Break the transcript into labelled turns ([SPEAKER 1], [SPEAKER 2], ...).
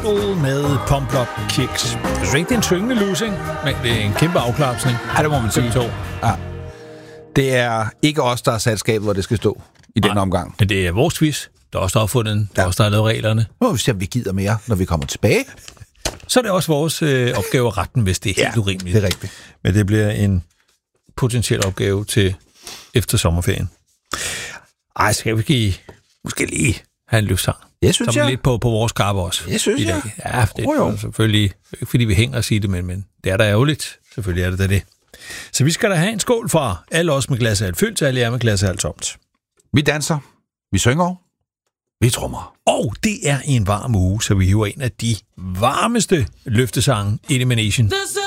[SPEAKER 1] People med Pump Up Kicks. Jeg synes ikke, det er en tyngende losing, men det er en kæmpe afklapsning.
[SPEAKER 2] Ja, det må man sige. Ja. Det er ikke os, der har sat skabet, hvor det skal stå i den omgang.
[SPEAKER 1] Men det er vores quiz. Der er også der opfundet den. Der er også der har lavet reglerne.
[SPEAKER 2] Nu må vi se, om vi gider mere, når vi kommer tilbage.
[SPEAKER 1] Så er det også vores opgave at rette den, hvis det er helt urimeligt.
[SPEAKER 2] Det er rigtigt.
[SPEAKER 1] Men det bliver en potentiel opgave til efter sommerferien. Ej, skal vi måske lige have en løftsang?
[SPEAKER 2] Jeg synes,
[SPEAKER 1] jeg. Lidt på vores kappe også.
[SPEAKER 2] Jeg synes,
[SPEAKER 1] i dag. Ja, det er selvfølgelig ikke, fordi vi hænger og siger det, men det er da ærgerligt. Selvfølgelig er det da det. Så vi skal da have en skål fra alle os med glas halvt fyldt til alle jer med glas halvt tomt.
[SPEAKER 2] Vi danser, vi synger, vi trommer.
[SPEAKER 1] Og det er en varm uge, så vi hiver en af de varmeste løftesange, Elimination.